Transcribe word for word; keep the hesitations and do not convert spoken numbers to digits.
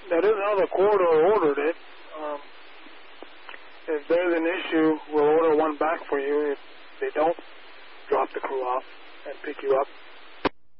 that is how the corridor ordered it. Um, if there's an issue, we'll order one back for you. If they don't drop the crew off and pick you up,